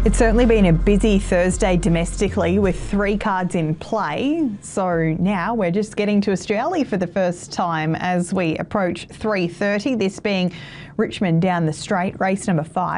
It's certainly been a busy Thursday domestically with 3 cards in play. So now we're just getting to Australia for the first time as we approach 3:30, this being Richmond down the straight, race number 5.